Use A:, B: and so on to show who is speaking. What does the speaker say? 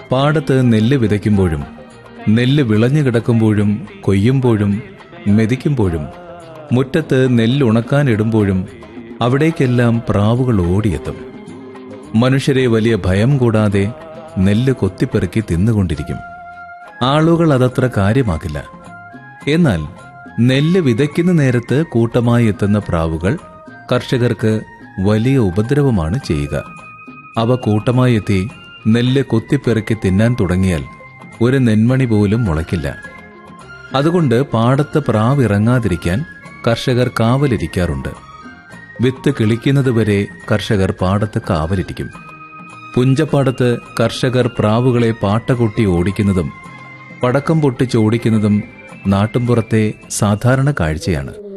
A: പാടത്ത് നെല്ല് വിതയ്ക്കുമ്പോഴും നെല്ല് വിളഞ്ഞു കിടക്കുമ്പോഴും കൊയ്യുമ്പോഴും മെതിക്കുമ്പോഴും മുറ്റത്ത് നെല്ലുണക്കാനിടുമ്പോഴും അവിടേക്കെല്ലാം പ്രാവുകൾ ഓടിയെത്തും. മനുഷ്യരെ വലിയ ഭയം കൂടാതെ നെല്ല് കൊത്തിപ്പെറുക്കി തിന്നുകൊണ്ടിരിക്കും. ആളുകൾ അതത്ര കാര്യമാക്കില്ല. എന്നാൽ നെല്ല് വിതയ്ക്കുന്ന നേരത്ത് കൂട്ടമായി എത്തുന്ന പ്രാവുകൾ കർഷകർക്ക് വലിയ ഉപദ്രവമാണ് ചെയ്യുക. അവ കൂട്ടമായി എത്തി നെല്ല് കൊത്തിപ്പെറുക്കി തിന്നാൻ തുടങ്ങിയാൽ ഒരു നെന്മണി പോലും മുളയ്ക്കില്ല. അതുകൊണ്ട് പാടത്ത് പ്രാവ് ഇറങ്ങാതിരിക്കാൻ കർഷകർ കാവലിരിക്കാറുണ്ട്. വിത്ത് കിളിക്കുന്നതുവരെ കർഷകർ പാടത്ത് കാവലിരിക്കും. പുഞ്ചപ്പാടത്ത് കർഷകർ പ്രാവുകളെ പാട്ടകൊട്ടി ഓടിക്കുന്നതും പടക്കം പൊട്ടിച്ചോടിക്കുന്നതും നാട്ടുംപുറത്തെ സാധാരണ കാഴ്ചയാണ്.